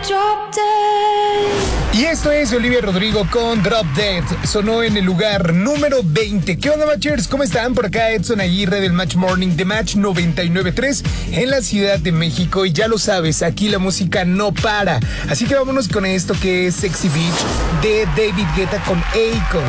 Drop Dead. Y esto es Olivia Rodrigo con Drop Dead. Sonó en el lugar número 20. ¿Qué onda, Matchers? ¿Cómo están? Por acá Edson Aguirre del Match Morning de Match 99.3 en la Ciudad de México. Y ya lo sabes, aquí la música no para. Así que vámonos con esto que es Sexy Beach de David Guetta con Akon.